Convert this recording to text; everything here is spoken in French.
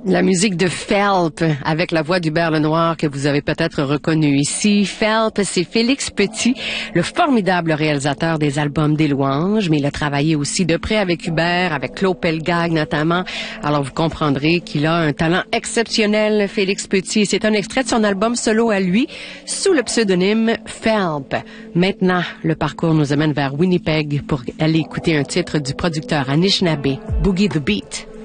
La musique de Phelps, avec la voix d'Hubert Lenoir que vous avez peut-être reconnu ici. Phelps, c'est Félix Petit, le formidable réalisateur des albums des louanges, mais il a travaillé aussi de près avec Hubert, avec Claude Pelgag notamment. Alors vous comprendrez qu'il a un talent exceptionnel, Félix Petit. C'est un extrait de son album solo à lui, sous le pseudonyme Phelps. Maintenant, le parcours nous amène vers Winnipeg pour aller écouter un titre du producteur Anishinaabe, Boogie the Beat.